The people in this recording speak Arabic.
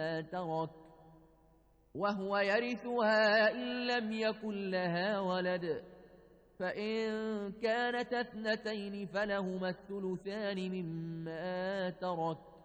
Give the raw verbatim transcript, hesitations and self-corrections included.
ترك وهو يرثها إن لم يكن لها ولد، فإن كانت اثنتين فلهما الثلثان مما ترك